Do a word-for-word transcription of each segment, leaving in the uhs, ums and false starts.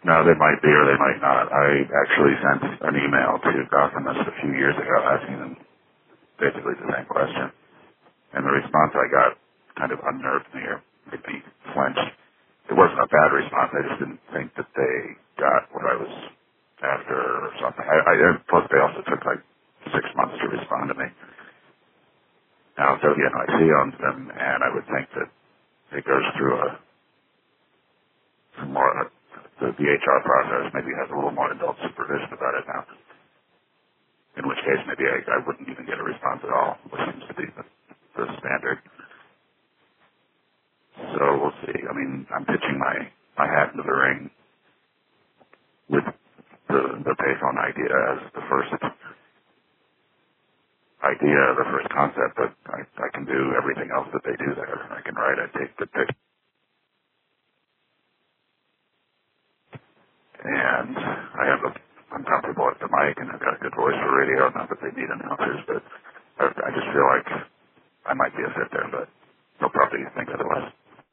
No, they might be or they might not. I actually sent an email to Gothamist a few years ago asking them basically the same question. And the response I got kind of unnerved me or made me flinch. It wasn't a bad response. I just didn't think that they got what I was after or something. I, I plus they also took like six months to respond to me. Now, W N Y C owns them, and I would think that it goes through a some more uh, the, the H R process maybe has a little more adult supervision about it now. In which case, maybe I, I wouldn't even get a response at all, which seems to be the, the standard. So we'll see. I mean, I'm pitching my, my hat into the ring with the, the payphone idea as the first idea, the first concept, but I, I can do everything else that they do there. I can write, I take good pictures, and I have a, I'm comfortable at the mic, and I've got a good voice for radio. Not that they need announcers, but I, I just feel like I might be a fit there, but they'll probably think otherwise.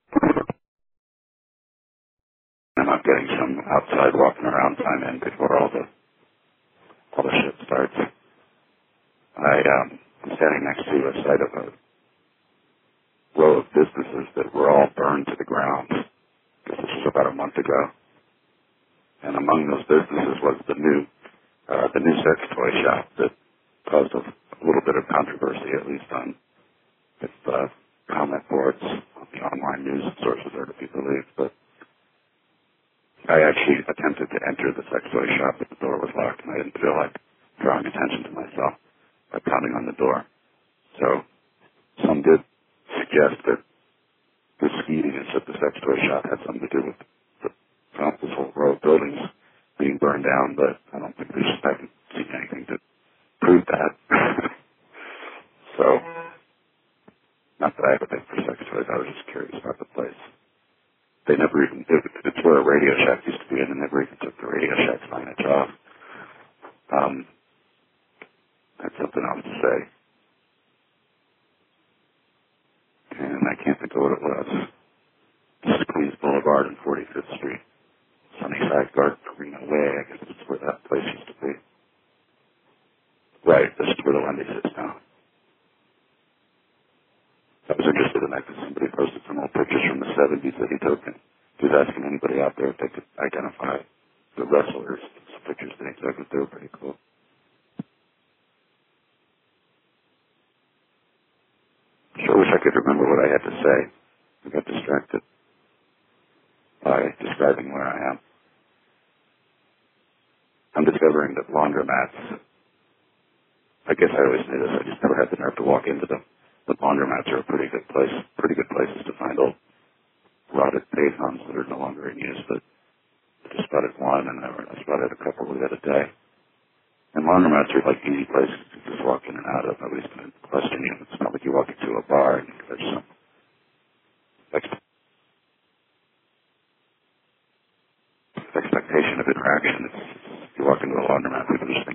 And I'm getting some outside walking around time in before all the all the shit starts. I um, I'm standing next to a site of a row of businesses that were all burned to the ground. I guess this was about a month ago. And among those businesses was the new uh, the new sex toy shop that caused a, a little bit of controversy, at least on its uh, comment boards on the online news sources are to be believed. But I actually attempted to enter the sex toy shop, but the door was locked, and I didn't feel like drawing attention to myself by pounding on the door. So some did suggest that the skeetiness at the sex toy shop had something to do with the, this whole row of buildings being burned down, but I don't think there's, I haven't seen anything to prove that. So, not that I have a thing for sex toys, I was just curious about the place. They never even, it, it's where a Radio Shack used to be, and they never even took the Radio Shack signage off. Um, that's something else to say. And I can't think of what it was. This is Queens Boulevard and forty-fifth Street. Sunnyside Garden Arena Way, I guess that's where that place used to be. Right, this is where the Wendy's is now. I was interested in that because somebody posted some old pictures from the seventies that he took, and he was asking anybody out there if they could identify the wrestlers. Some pictures that he took, they were pretty cool. Sure wish I could remember what I had to say. I got distracted by describing where I am. I'm discovering that laundromats, I guess I always knew this, I just never had the nerve to walk into them. But laundromats are a pretty good place, pretty good places to find old rotted payphones that are no longer in use, but I just spotted one, and I spotted a couple the other day. And laundromats are like easy places to just walk in and out of. Nobody's going to question you. It's not like you walk into a bar and there's some ex- expectation of interaction. It's, you walk into a laundromat, people just think